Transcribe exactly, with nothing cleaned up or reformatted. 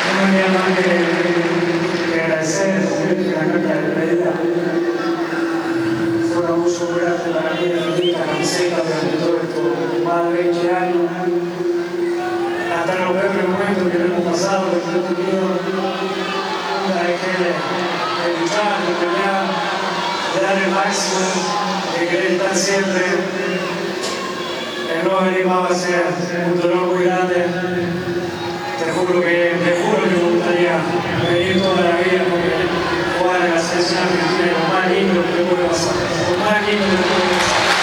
no me queda más que, que agradecer la carta de despedida. Fue un abuso muy grande para mí de mi camiseta durante todo esto, más de veinte años. Hasta los peores momentos que hemos pasado, que yo he tenido, nunca dejé de, de luchar, de pelear, de dar el máximo, de querer estar siempre. El no venir más va a ser un dolor muy grande.